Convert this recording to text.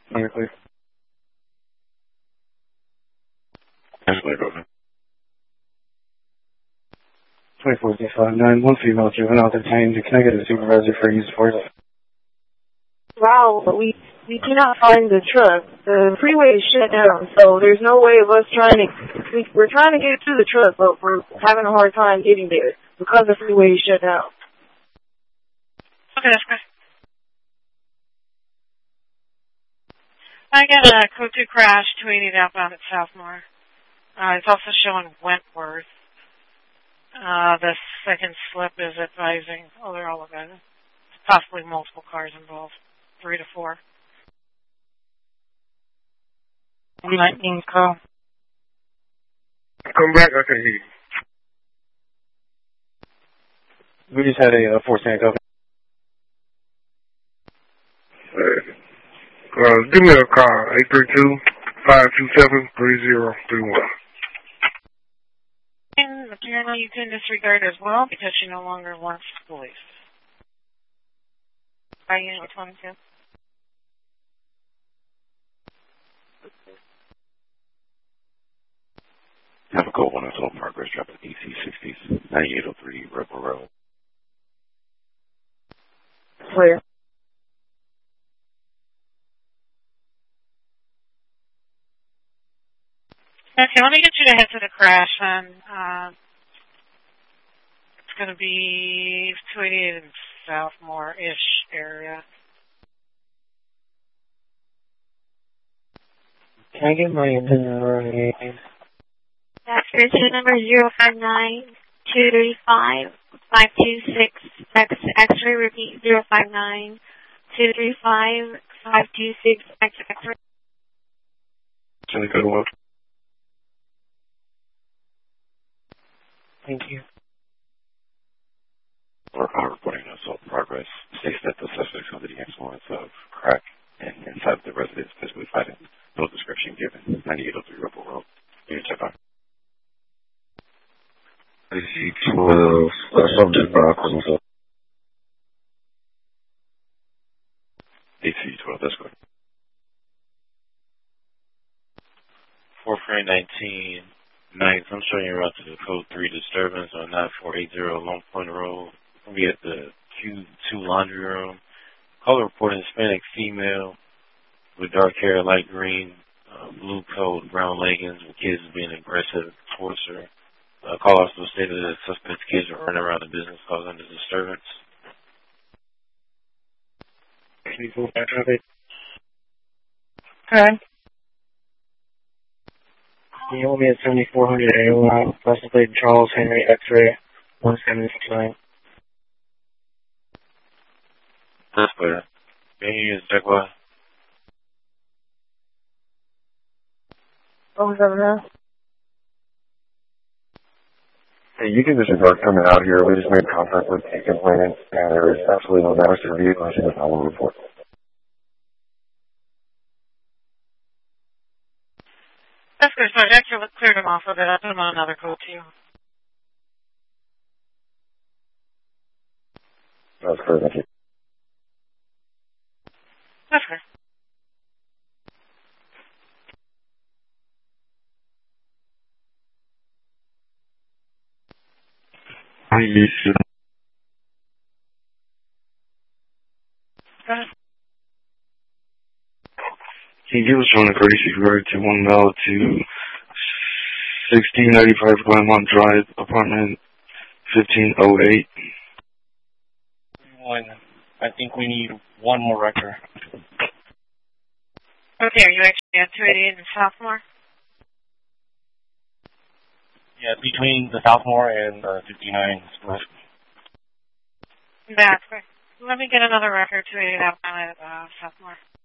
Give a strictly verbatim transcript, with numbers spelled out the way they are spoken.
You're clear. That's clear, go ahead. twenty-four zero five nine, one female juvenile detained. Can I get a supervisor for use of force? Wow, we we cannot find the truck. The freeway is shut down, so there's no way of us trying to. We, we're trying to get to the truck, but we're having a hard time getting there because the freeway is shut down. Okay, that's good. I got a code two crash, two eighty outbound at Southmore. Uh, it's also showing Wentworth. Uh, the second slip is advising, oh, they're all about it. Possibly multiple cars involved, three to four. Lightning call. Come back, I can hear you. We just had a uh, four stand go. Uh, give me a call, eight three two, five two seven, three zero three one. And apparently you can disregard as well because she no longer wants police. Are you unit twenty-two? Have a call one until progress drop at E C sixties, ninety-eight oh three Rebel Road. Clear. Okay, let me get you to head to the crash then. Uh, it's going to be two eighty-eight in Southmore-ish area. Can I get my number again? That's Richard number zero five nine two three five five two six. That's X-ray. Repeat zero five nine two three five five two six. X-ray. Can I go to work? Thank you. Or our reporting assault progress states that the suspects under the influence of crack and inside the residence physically fighting. No description given. ninety-eight oh three Rebel Road. Unit check on. A C twelve, uh, subject by himself. A C twelve, that's good. four three nineteen, ninth, I'm showing you around to the code three disturbance on nine four eight zero Long Point Road. We at the Q two laundry room. Caller reporting Hispanic female with dark hair, light green, uh, blue coat, brown leggings, with kids being aggressive towards her. Uh, call also stated that suspect's kids are running around the business causing the disturbance. Can you pull back up it? Okay. Can you hold me at seventy-four hundred A O I, possibly Charles Henry X-ray, one seven six nine. That's clear. Can you use check what? What was over there? Hey, you can disregard coming out here. We just made contact with the complainant, and there is absolutely no damage to the vehicle. I should have a report. That's good. So I actually cleared him off of it. I put him on another code too. That's clear, thank you. That's good. Hi, you should. Go ahead. Can you give us one courtesy regard to one mile to sixteen ninety-five Glenmont Drive, apartment fifteen oh eight? One. I think we need one more record. Okay, are you actually at two eighty-eight in Southmore? Yeah, between the Southmore and uh, fifty-nine split. That's great. Let me get another record, two eighty-eight outbound at uh, Southmore.